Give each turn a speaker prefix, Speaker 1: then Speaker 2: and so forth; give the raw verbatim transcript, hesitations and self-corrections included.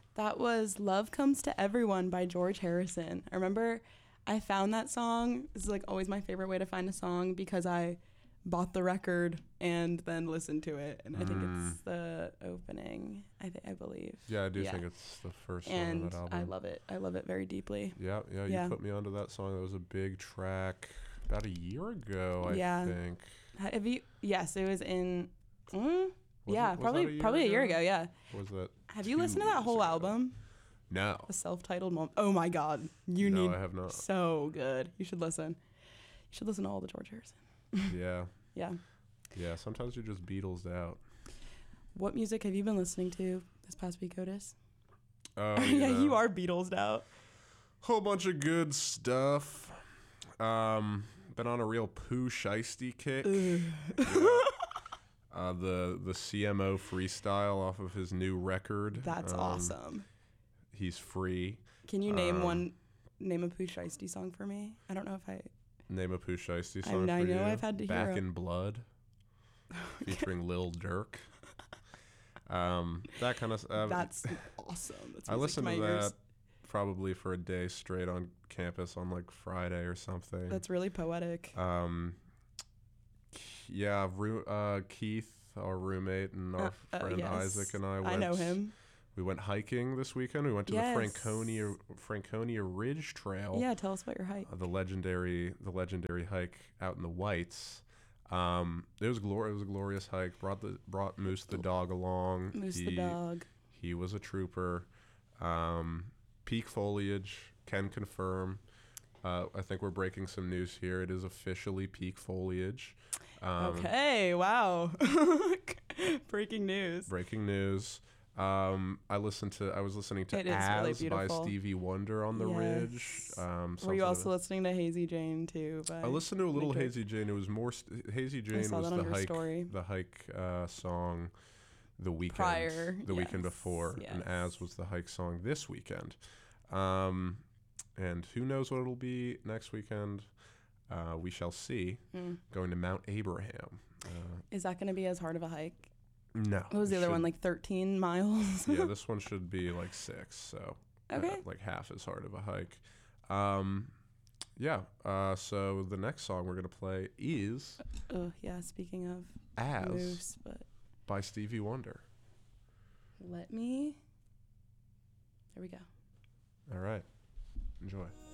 Speaker 1: That was Love Comes to Everyone by George Harrison. I remember I found that song. This is like always my favorite way to find a song because I bought the record and then listened to it. And I think
Speaker 2: Mm.
Speaker 1: it's the opening, I, th- I believe.
Speaker 2: Yeah, I do
Speaker 1: Yeah.
Speaker 2: think it's the first
Speaker 1: And
Speaker 2: song of that album.
Speaker 1: I love it. I love it very deeply.
Speaker 2: Yeah, yeah, you
Speaker 1: Yeah.
Speaker 2: put me onto that song. That was a big track about a year ago, I
Speaker 1: Yeah.
Speaker 2: think.
Speaker 1: Have you? Yes, it was in. Mm,
Speaker 2: Was
Speaker 1: yeah,
Speaker 2: it- was
Speaker 1: probably
Speaker 2: that a year
Speaker 1: probably a year
Speaker 2: ago?
Speaker 1: ago. Yeah.
Speaker 2: Or was that
Speaker 1: Have you
Speaker 2: two
Speaker 1: listened to that
Speaker 2: years
Speaker 1: whole
Speaker 2: ago?
Speaker 1: album?
Speaker 2: No.
Speaker 1: The self-titled moment. Oh my God, you
Speaker 2: No,
Speaker 1: need.
Speaker 2: I have not.
Speaker 1: So good. You should listen. You should listen to all the George Harrison.
Speaker 2: Yeah.
Speaker 1: Yeah.
Speaker 2: Yeah, sometimes you're just Beatles out.
Speaker 1: What music have you been listening to this past week, Otis?
Speaker 2: Oh,
Speaker 1: yeah,
Speaker 2: know,
Speaker 1: you are Beatles out.
Speaker 2: Whole bunch of good stuff. Um, been on a real Pooh Shiesty kick. Yeah. Uh, the the C M O freestyle off of his new record.
Speaker 1: That's
Speaker 2: um,
Speaker 1: awesome.
Speaker 2: He's free.
Speaker 1: Can you name
Speaker 2: um,
Speaker 1: one, name a Pooh Shiesty song for me? I don't know if I.
Speaker 2: Name a Pooh Shiesty
Speaker 1: I-
Speaker 2: song
Speaker 1: I
Speaker 2: for
Speaker 1: know
Speaker 2: you.
Speaker 1: I've had to hear
Speaker 2: Back
Speaker 1: a-
Speaker 2: in Blood, featuring Lil Durk. Um, that kind of. Uh,
Speaker 1: That's awesome. That's
Speaker 2: I
Speaker 1: music
Speaker 2: listened
Speaker 1: my
Speaker 2: to
Speaker 1: ears.
Speaker 2: that probably for a day straight on campus on like Friday or something.
Speaker 1: That's really poetic.
Speaker 2: Um, yeah, Ru- uh, Keith, our roommate, and our
Speaker 1: Uh, uh,
Speaker 2: friend
Speaker 1: yes.
Speaker 2: Isaac and I went.
Speaker 1: I know him.
Speaker 2: We went hiking this weekend. We went to
Speaker 1: Yes.
Speaker 2: the Franconia Franconia Ridge Trail.
Speaker 1: Yeah, tell us about your hike.
Speaker 2: uh, the legendary the legendary hike out in the Whites. Um, it was glor- It was a glorious hike. Brought the brought Moose the dog along.
Speaker 1: Moose
Speaker 2: he,
Speaker 1: the dog.
Speaker 2: He was a trooper. Um, peak foliage, can confirm. Uh, I think we're breaking some news here. It is officially peak foliage. Um,
Speaker 1: Okay, wow. Breaking news.
Speaker 2: Breaking news. Um, I listened to. I was listening to
Speaker 1: It is
Speaker 2: "As"
Speaker 1: really
Speaker 2: by
Speaker 1: beautiful.
Speaker 2: Stevie Wonder on the
Speaker 1: Yes.
Speaker 2: ridge. Um,
Speaker 1: Were
Speaker 2: something
Speaker 1: you
Speaker 2: to-
Speaker 1: also listening to Hazy Jane too? By
Speaker 2: I listened to a little
Speaker 1: Nick Drake?
Speaker 2: Hazy Jane. It was more st- Hazy Jane
Speaker 1: saw
Speaker 2: was
Speaker 1: that on
Speaker 2: the
Speaker 1: your
Speaker 2: hike,
Speaker 1: story.
Speaker 2: the hike uh, song, the weekend,
Speaker 1: Prior,
Speaker 2: the weekend
Speaker 1: yes,
Speaker 2: before, and
Speaker 1: yes.
Speaker 2: "As" was the hike song this weekend. Um, and who knows what it'll be next weekend? Uh, we shall see.
Speaker 1: Mm.
Speaker 2: Going to Mount Abraham. Uh,
Speaker 1: Is that going to be as hard of a hike?
Speaker 2: no.
Speaker 1: What was
Speaker 2: it
Speaker 1: the other
Speaker 2: should-
Speaker 1: one, like thirteen miles?
Speaker 2: yeah, this one should be like six, so uh,
Speaker 1: Okay.
Speaker 2: like half as hard of a hike. Um, yeah. Uh, so the next song we're gonna play is
Speaker 1: Oh, yeah, speaking of
Speaker 2: "As"
Speaker 1: moose, but
Speaker 2: by Stevie Wonder.
Speaker 1: let me. There we go.
Speaker 2: All right, enjoy.